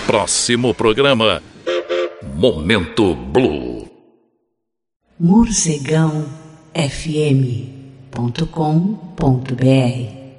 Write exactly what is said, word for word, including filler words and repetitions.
Próximo programa, Momento Blue. morcegão f m ponto com ponto b r